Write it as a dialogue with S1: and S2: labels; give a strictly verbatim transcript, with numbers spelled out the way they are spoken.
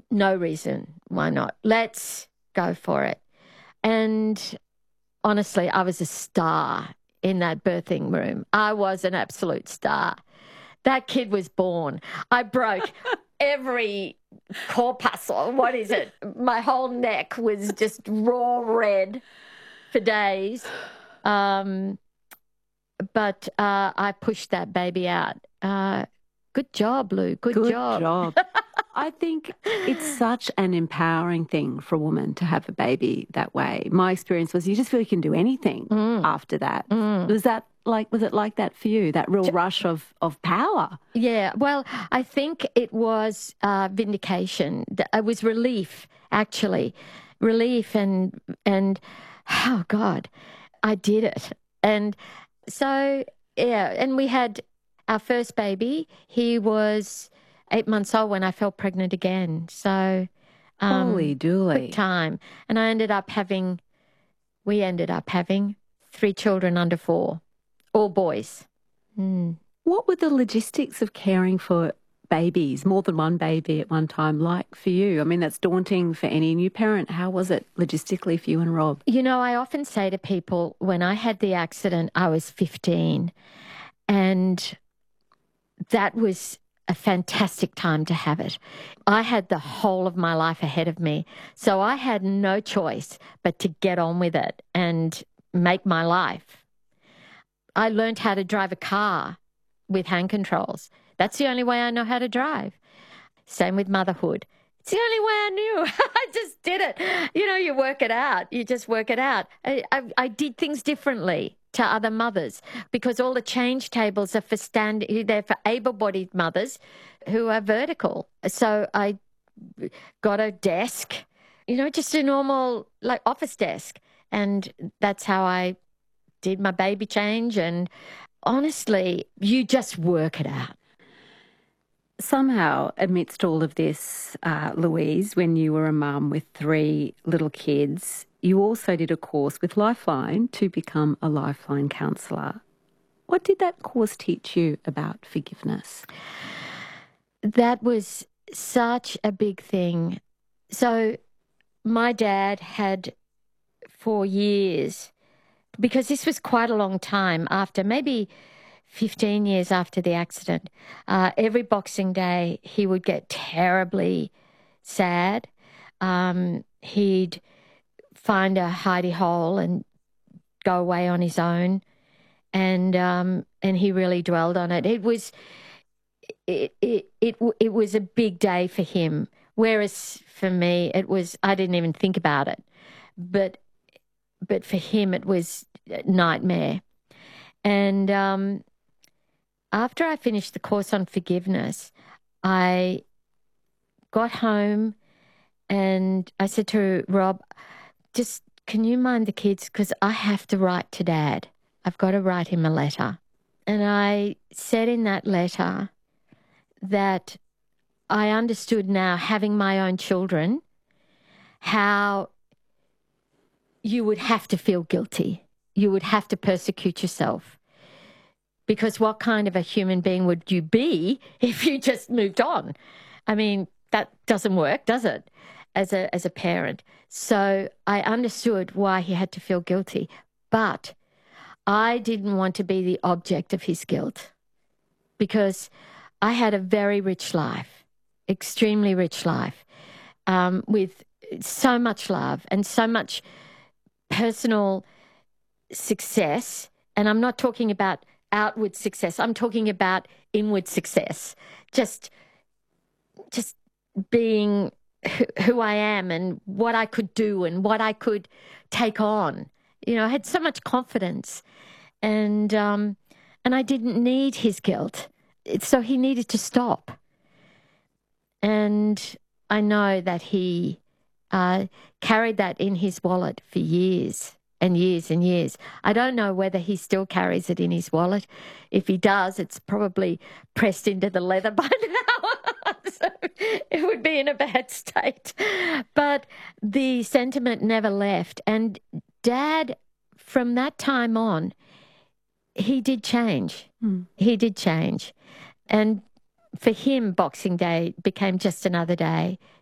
S1: no reason why not. Let's go for it. And honestly, I was a star in that birthing room. I was an absolute star. That kid was born. I broke every corpuscle. What is it? My whole neck was just raw red for days. Um, but uh, I pushed that baby out. Uh, good job, Lou. Good,
S2: Good
S1: job.
S2: job. I think it's such an empowering thing for a woman to have a baby that way. My experience was you just feel you can do anything
S1: Mm.
S2: after that.
S1: Mm.
S2: Was that like, was it like that for you, that real rush of, of power?
S1: Yeah, well, I think it was uh, vindication. It was relief, actually. Relief and, and oh, God, I did it. And so, yeah, and we had our first baby. He was eight months old when I fell pregnant again. So, um,
S2: Holy dooly.
S1: quick time. And I ended up having, we ended up having three children under four, all boys. Mm.
S2: What were the logistics of caring for babies, more than one baby at one time, like for you? I mean, that's daunting for any new parent. How was it logistically for you and Rob?
S1: You know, I often say to people, when I had the accident, I was fifteen, and that was a fantastic time to have it. I had the whole of my life ahead of me, so I had no choice but to get on with it and make my life. I learned how to drive a car with hand controls. That's the only way I know how to drive. Same with motherhood. It's the only way I knew. I just did it. You know, you work it out. You just work it out. I, I, I did things differently to other mothers because all the change tables are for stand. They're for able-bodied mothers who are vertical. So I got a desk, you know, just a normal like office desk, and that's how I did my baby change. And honestly, you just work it out.
S2: Somehow, amidst all of this, uh, Louise, when you were a mum with three little kids, you also did a course with Lifeline to become a Lifeline counsellor. What did that course teach you about forgiveness?
S1: That was such a big thing. So my dad had for years, because this was quite a long time after, maybe fifteen years after the accident, uh, every Boxing Day he would get terribly sad. Um, he'd find a hidey hole and go away on his own, and um, and he really dwelled on it. It was it it it it was a big day for him, whereas for me it was I didn't even think about it, but but for him it was a nightmare. And um, after I finished the course on forgiveness, I got home and I said to Rob, just can you mind the kids? Because I have to write to Dad. I've got to write him a letter. And I said in that letter that I understood now, having my own children, how you would have to feel guilty. You would have to persecute yourself. Because what kind of a human being would you be if you just moved on? I mean, that doesn't work, does it, as a as a parent? So I understood why he had to feel guilty, but I didn't want to be the object of his guilt because I had a very rich life, extremely rich life, um, with so much love and so much personal success. And I'm not talking about outward success. I'm talking about inward success. Just, just being who, who I am and what I could do and what I could take on. You know, I had so much confidence, and um, and I didn't need his guilt. So he needed to stop. And I know that he uh, carried that in his wallet for years. And years and years. I don't know whether he still carries it in his wallet. If he does, it's probably pressed into the leather by now. So it would be in a bad state. But the sentiment never left. And Dad, from that time on, he did change. Mm. He did change. And for him, Boxing Day became just another day